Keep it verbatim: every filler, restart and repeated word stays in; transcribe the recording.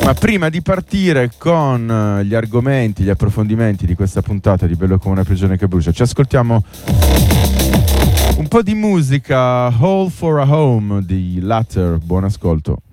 Ma prima di partire con gli argomenti, gli approfondimenti di questa puntata di Bello come una prigione che brucia, ci ascoltiamo un po' di musica. Hole for a Home di Latter. Buon ascolto.